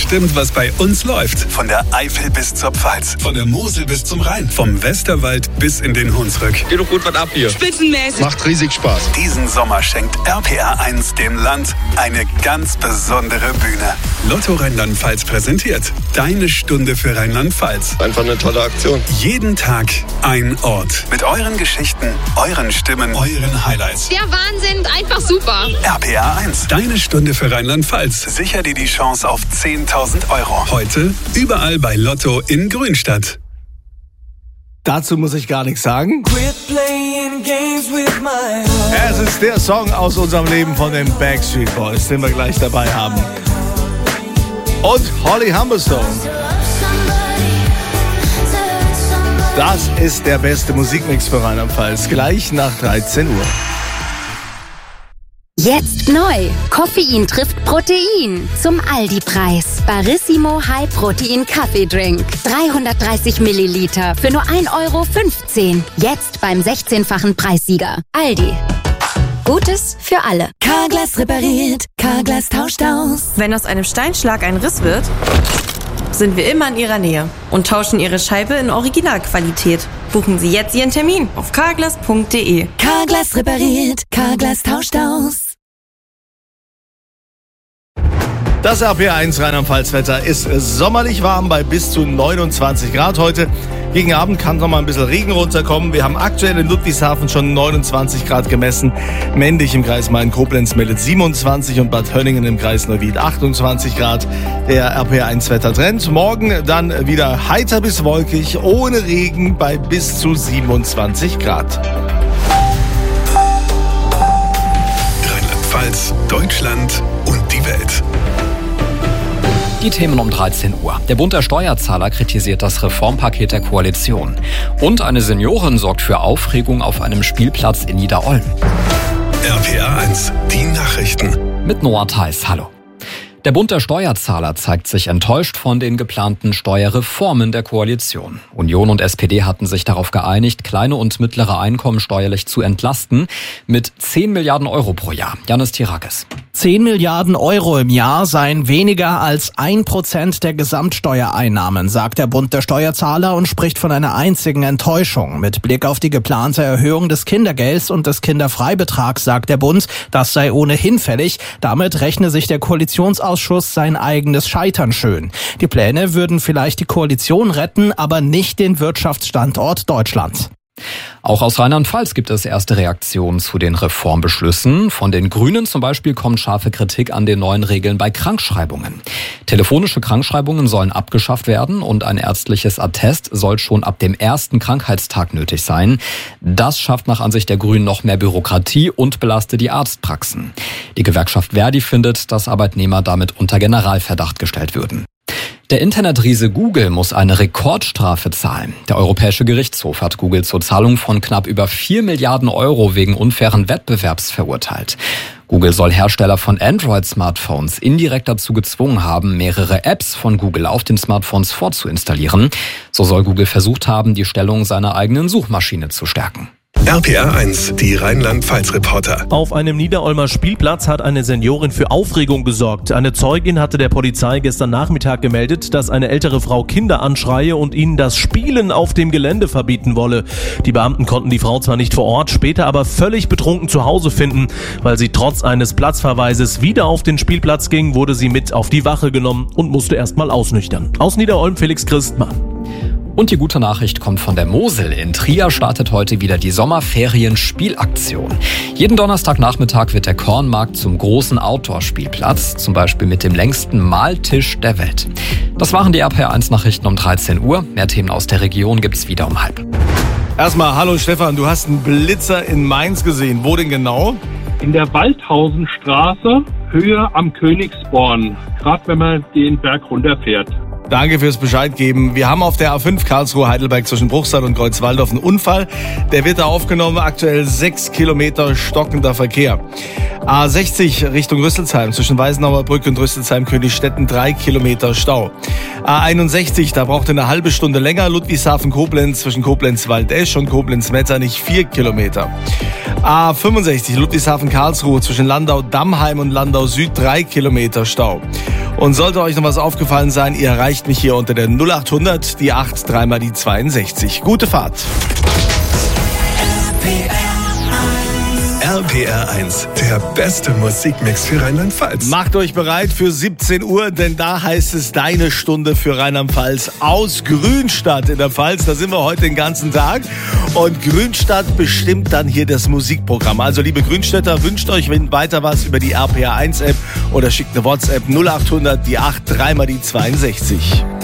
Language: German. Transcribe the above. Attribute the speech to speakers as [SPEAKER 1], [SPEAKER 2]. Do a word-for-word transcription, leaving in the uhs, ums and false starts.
[SPEAKER 1] bestimmt, was bei uns läuft. Von der Eifel bis zur Pfalz, von der Mosel bis zum Rhein, vom Westerwald bis in den Hunsrück.
[SPEAKER 2] Geht doch gut was ab hier.
[SPEAKER 3] Spitzenmäßig.
[SPEAKER 4] Macht riesig Spaß.
[SPEAKER 1] Diesen Sommer schenkt R P R eins dem Land eine ganz besondere Bühne. Lotto Rheinland-Pfalz präsentiert Deine Stunde für Rheinland-Pfalz.
[SPEAKER 4] Einfach eine tolle Aktion.
[SPEAKER 1] Jeden Tag ein Ort. Mit euren Geschichten, euren Stimmen, euren Highlights.
[SPEAKER 3] Der Wahnsinn, einfach super.
[SPEAKER 1] R P R eins. Deine Stunde für Rheinland-Pfalz. Sicher dir die Chance auf zehntausend Euro. Heute überall bei Lotto in Grünstadt.
[SPEAKER 5] Dazu muss ich gar nichts sagen. Es ist der Song aus unserem Leben von den Backstreet Boys, den wir gleich dabei haben. Und Holly Humberstone. Das ist der beste Musikmix für Rheinland-Pfalz. Gleich nach dreizehn Uhr.
[SPEAKER 6] Jetzt neu. Koffein trifft Protein. Zum Aldi-Preis. Barissimo High Protein Kaffeedrink. dreihundertdreißig Milliliter für nur ein Euro fünfzehn. Jetzt beim sechzehnfachen Preissieger. Aldi. Gutes für alle.
[SPEAKER 7] Carglass repariert, Carglass tauscht aus.
[SPEAKER 8] Wenn aus einem Steinschlag ein Riss wird, sind wir immer in Ihrer Nähe und tauschen Ihre Scheibe in Originalqualität. Buchen Sie jetzt Ihren Termin auf carglass punkt de.
[SPEAKER 7] Carglass repariert, Carglass tauscht aus.
[SPEAKER 5] Das R P R eins Rheinland-Pfalz-Wetter ist sommerlich warm bei bis zu neunundzwanzig Grad heute. Gegen Abend kann noch mal ein bisschen Regen runterkommen. Wir haben aktuell in Ludwigshafen schon neunundzwanzig Grad gemessen. Mendig im Kreis Main-Koblenz meldet siebenundzwanzig und Bad Hönningen im Kreis Neuwied achtundzwanzig Grad. Der R P R eins Wettertrend. Morgen dann wieder heiter bis wolkig, ohne Regen bei bis zu siebenundzwanzig Grad.
[SPEAKER 1] Rheinland-Pfalz, Deutschland und die Welt.
[SPEAKER 9] Die Themen um dreizehn Uhr. Der Bund der Steuerzahler kritisiert das Reformpaket der Koalition. Und eine Seniorin sorgt für Aufregung auf einem Spielplatz in Niederolm.
[SPEAKER 1] R P R eins, die Nachrichten.
[SPEAKER 9] Mit Noah Theis, hallo. Der Bund der Steuerzahler zeigt sich enttäuscht von den geplanten Steuerreformen der Koalition. Union und S P D hatten sich darauf geeinigt, kleine und mittlere Einkommen steuerlich zu entlasten mit zehn Milliarden Euro pro Jahr. Janis Tirakis.
[SPEAKER 10] zehn Milliarden Euro im Jahr seien weniger als ein Prozent der Gesamtsteuereinnahmen, sagt der Bund der Steuerzahler und spricht von einer einzigen Enttäuschung. Mit Blick auf die geplante Erhöhung des Kindergelds und des Kinderfreibetrags sagt der Bund, das sei ohnehin fällig. Damit rechne sich der Koalitionsausschuss sein eigenes Scheitern schön. Die Pläne würden vielleicht die Koalition retten, aber nicht den Wirtschaftsstandort Deutschland.
[SPEAKER 9] Auch aus Rheinland-Pfalz gibt es erste Reaktionen zu den Reformbeschlüssen. Von den Grünen zum Beispiel kommt scharfe Kritik an den neuen Regeln bei Krankschreibungen. Telefonische Krankschreibungen sollen abgeschafft werden und ein ärztliches Attest soll schon ab dem ersten Krankheitstag nötig sein. Das schafft nach Ansicht der Grünen noch mehr Bürokratie und belastet die Arztpraxen. Die Gewerkschaft Verdi findet, dass Arbeitnehmer damit unter Generalverdacht gestellt würden. Der Internetriese Google muss eine Rekordstrafe zahlen. Der Europäische Gerichtshof hat Google zur Zahlung von knapp über vier Milliarden Euro wegen unfairen Wettbewerbs verurteilt. Google soll Hersteller von Android-Smartphones indirekt dazu gezwungen haben, mehrere Apps von Google auf den Smartphones vorzuinstallieren. So soll Google versucht haben, die Stellung seiner eigenen Suchmaschine zu stärken.
[SPEAKER 1] R P R eins, die Rheinland-Pfalz-Reporter.
[SPEAKER 11] Auf einem Niederolmer Spielplatz hat eine Seniorin für Aufregung gesorgt. Eine Zeugin hatte der Polizei gestern Nachmittag gemeldet, dass eine ältere Frau Kinder anschreie und ihnen das Spielen auf dem Gelände verbieten wolle. Die Beamten konnten die Frau zwar nicht vor Ort, später aber völlig betrunken zu Hause finden. Weil sie trotz eines Platzverweises wieder auf den Spielplatz ging, wurde sie mit auf die Wache genommen und musste erst mal ausnüchtern. Aus Niederolm Felix Christmann.
[SPEAKER 9] Und die gute Nachricht kommt von der Mosel. In Trier startet heute wieder die Sommerferien-Spielaktion. Jeden Donnerstagnachmittag wird der Kornmarkt zum großen Outdoor-Spielplatz, zum Beispiel mit dem längsten Maltisch der Welt. Das waren die R P R eins Nachrichten um dreizehn Uhr. Mehr Themen aus der Region gibt's wieder um halb.
[SPEAKER 5] Erstmal, hallo Stefan, du hast einen Blitzer in Mainz gesehen. Wo denn genau?
[SPEAKER 12] In der Waldhausenstraße, Höhe am Königsborn, gerade wenn man den Berg runterfährt.
[SPEAKER 5] Danke fürs Bescheid geben. Wir haben auf der A fünf Karlsruhe-Heidelberg zwischen Bruchsal und Kreuzwaldorf einen Unfall. Der wird da aufgenommen. Aktuell sechs Kilometer stockender Verkehr. A sechzig Richtung Rüsselsheim zwischen Weißenauer Brücke und Rüsselsheim-Königstetten drei Kilometer Stau. A einundsechzig, da braucht eine halbe Stunde länger. Ludwigshafen-Koblenz zwischen Koblenz-Waldesch und Koblenz-Metternich vier Kilometer. A fünfundsechzig Ludwigshafen-Karlsruhe zwischen Landau-Dammheim und Landau-Süd drei Kilometer Stau. Und sollte euch noch was aufgefallen sein, ihr erreicht mich hier unter der null achthundert, die acht, dreimal die zweiundsechzig. Gute Fahrt.
[SPEAKER 1] R P R eins, der beste Musikmix für Rheinland-Pfalz.
[SPEAKER 5] Macht euch bereit für siebzehn Uhr, denn da heißt es deine Stunde für Rheinland-Pfalz aus Grünstadt in der Pfalz. Da sind wir heute den ganzen Tag. Und Grünstadt bestimmt dann hier das Musikprogramm. Also liebe Grünstädter, wünscht euch weiter was über die R P R eins App oder schickt eine WhatsApp null achthundert, die acht, dreimal die zweiundsechzig.